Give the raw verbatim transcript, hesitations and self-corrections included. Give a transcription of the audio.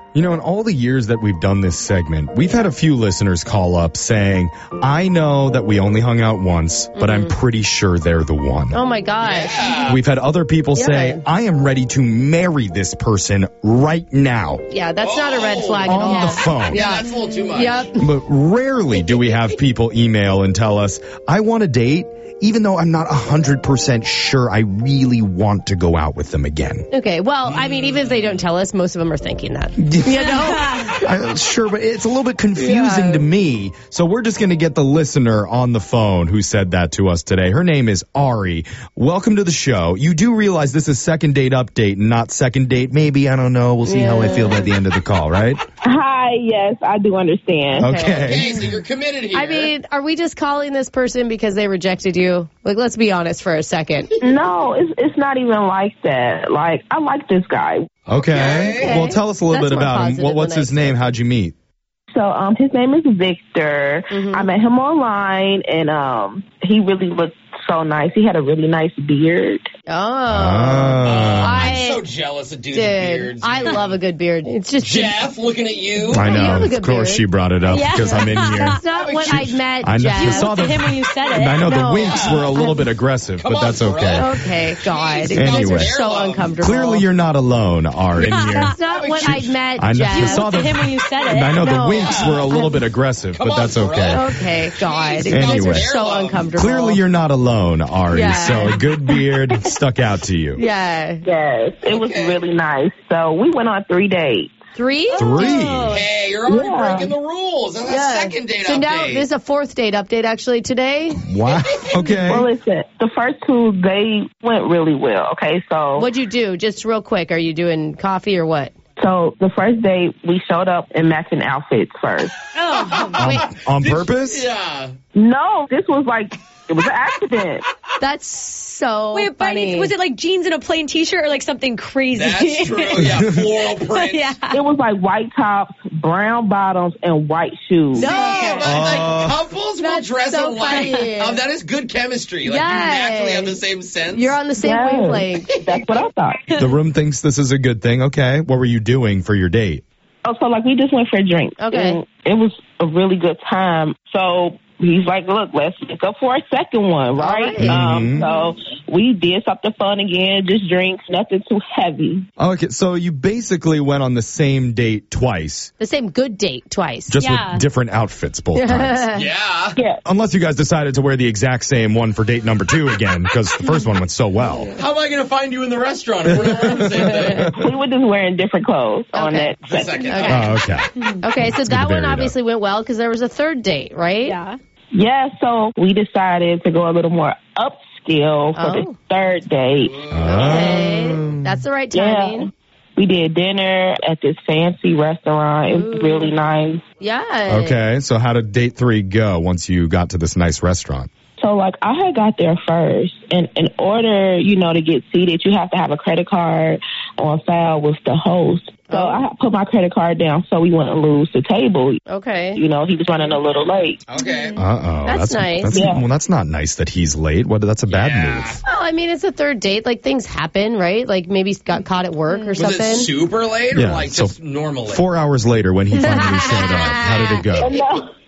You know, in all the years that we've done this segment, we've had a few listeners call up saying, I know that we only hung out once, but mm-hmm. I'm pretty sure they're the one. Oh, my gosh. Yeah. We've had other people yeah. say, I am ready to marry this person right now. Yeah, that's oh. not a red flag on at all. On the phone. Yeah, that's a little too much. Yep. But rarely do we have people email and tell us, I want a date, even though I'm not one hundred percent sure I really want to go out with them again. Okay, well, I mean, even if they don't tell us, most of them are thinking that. You know? uh, sure, but it's a little bit confusing yeah. to me. So we're just going to get the listener on the phone who said that to us today. Her name is Ari. Welcome to the show. You do realize this is second date update, not second date maybe? I don't know. We'll see yeah. how I feel by the end of the call, right? Hi, yes, I do understand. Okay. Okay, so you're committed here. I mean, are we just calling this person because they rejected you? Like, let's be honest for a second. No, it's it's not even like that. Like, I like this guy. Okay. okay. Well, tell us a little That's bit about him. What, what's his name? How'd you meet? So, um, his name is Victor. Mm-hmm. I met him online, and um, he really looked so nice. He had a really nice beard. Oh. oh. I'm so jealous of dudes dude, with beards. I love a good beard. It's just Jeff looking at you. I know. You have a good of course beard. she brought it up yeah. because I'm in here. That's not what I meant, I know. Jeff. You saw the, the, him when you said it. I know no. the winks were a little bit aggressive, Come but on, that's bro. okay. Okay, God. Anyway. You guys are so uncomfortable. Clearly you're not alone, Ari, in here. That's not what I meant, I know. Jeff. You saw the, him when you said it. I know no. the winks were a little bit aggressive, Come but on, that's bro. okay. Okay, God. You Anyway. guys are so uncomfortable. Clearly you're not alone, Ari. Yeah. So a good beard stuck out to you. Yeah. Yes, it was Okay. really nice. So we went on three dates. Three? Three. Oh. Hey, you're already Yeah. breaking the rules. That's Yeah. a second date so update. now there's a fourth date update actually today. Wow. Okay. Well, listen, the first two, they went really well. Okay, so. What'd you do? Just real quick. Are you doing coffee or what? So the first day, we showed up in matching outfits first. Oh, on, wait. on purpose? Yeah. No, this was like, it was an accident. That's so Wait, but funny. was it like jeans and a plain t-shirt or like something crazy? That's true. Yeah, floral print. yeah. It was like white tops, brown bottoms, and white shoes. No. Yeah, but Uh, like couples will that's dress so alike. funny. Um, that is good chemistry. Like Yes. you naturally have the same sense. You're on the same Yes. wavelength. That's what I thought. The room thinks this is a good thing. Okay. What were you doing for your date? Oh, so like we just went for a drink. Okay. And it was a really good time. So he's like, look, let's pick up for a second one, right? All right. Um, so we did something fun again, just drinks, nothing too heavy. Okay. So you basically went on the same date twice, The same good date twice. just Yeah. with different outfits both times. Yeah. Yeah. Unless you guys decided to wear the exact same one for date number two again, because the first one went so well. How am I going to find you in the restaurant if we're not wearing the same thing? We were just wearing different clothes on Okay. that The second. second. Okay. Oh, okay. Okay, so good to that vary one it up. obviously went well because there was a third date, right? Yeah. Yeah, so we decided to go a little more upscale for Oh. the third date. Okay. Um, That's the right Yeah. timing. We did dinner at this fancy restaurant. It was Ooh. really nice. Yeah. Okay. So how did date three go once you got to this nice restaurant? So, like, I had got there first. And in order, you know, to get seated, you have to have a credit card on file with the host. So Oh. I put my credit card down so we wouldn't lose the table. Okay. You know, he was running a little late. Okay. Uh-oh. That's nice. That's, Yeah. Well, that's not nice that he's late. What? That's a bad Yeah. move. Well, I mean, it's a third date. Like, things happen, right? Like, maybe he got caught at work or Was something. it super late or Yeah, like so just normal late? Four hours later when he finally showed up, how did it go? No,